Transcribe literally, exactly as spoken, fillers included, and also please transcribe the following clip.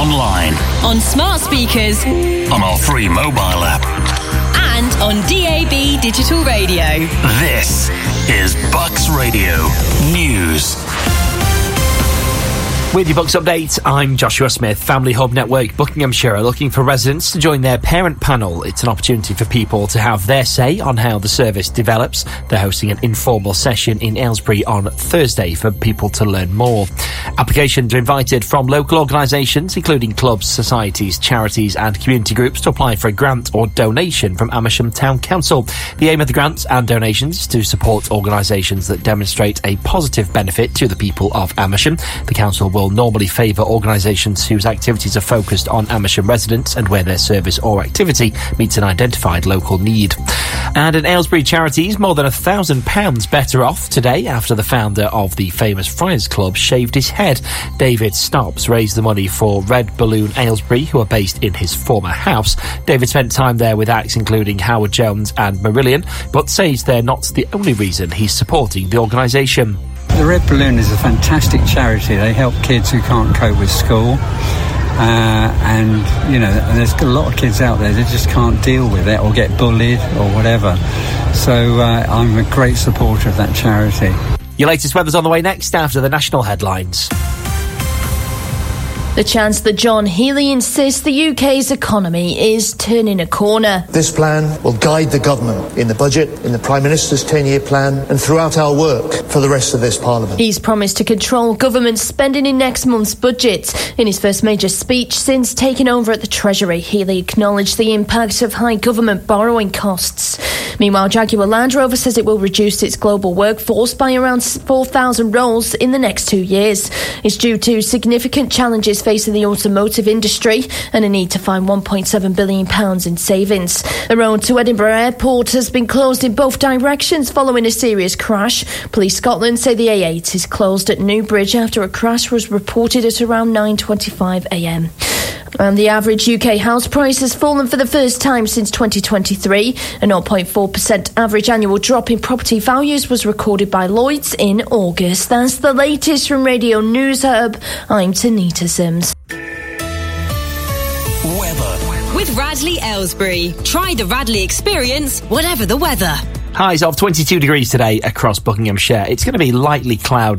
online, on smart speakers, on our free mobile app, and on D A B digital radio. This is Bucks Radio News. With your Bucks update, I'm Joshua Smith. Family Hub Network Buckinghamshire are looking for residents to join their parent panel. It's an opportunity for people to have their say on how the service develops. They're hosting an informal session in Aylesbury on Thursday for people to learn more. Applications are invited from local organisations, including clubs, societies, charities and community groups, to apply for a grant or donation from Amersham Town Council. The aim of the grants and donations is to support organisations that demonstrate a positive benefit to the people of Amersham. The council will normally favour organisations whose activities are focused on Amersham residents and where their service or activity meets an identified local need. And an Aylesbury charity is more than a thousand pounds better off today after the founder of the famous Friars Club shaved his head. David Stobbs raised the money for Red Balloon Aylesbury, who are based in his former house. David spent time there with acts including Howard Jones and Marillion, but says they're not the only reason he's supporting the organisation. The Red Balloon is a fantastic charity. They help kids who can't cope with school. Uh, and, you know, there's a lot of kids out there that just can't deal with it or get bullied or whatever. So uh, I'm a great supporter of that charity. Your latest weather's on the way next after the national headlines. The Chancellor John Healey insists the U K's economy is turning a corner. This plan will guide the government in the budget, in the Prime Minister's ten-year plan and throughout our work for the rest of this Parliament. He's promised to control government spending in next month's budget. In his first major speech since taking over at the Treasury, Healey acknowledged the impact of high government borrowing costs. Meanwhile, Jaguar Land Rover says it will reduce its global workforce by around four thousand roles in the next two years. It's due to significant challenges facing the automotive industry and a need to find one point seven billion pounds in savings. The road to Edinburgh Airport has been closed in both directions following a serious crash. Police Scotland say the A eight is closed at Newbridge after a crash was reported at around nine twenty-five a m. And the average U K house price has fallen for the first time since twenty twenty-three. A zero point four percent average annual drop in property values was recorded by Lloyds in August. That's the latest from Radio News Hub. I'm Tanita Sims. Weather. With Radley Aylesbury. Try the Radley experience, whatever the weather. Highs of twenty-two degrees today across Buckinghamshire. It's going to be lightly cloudy.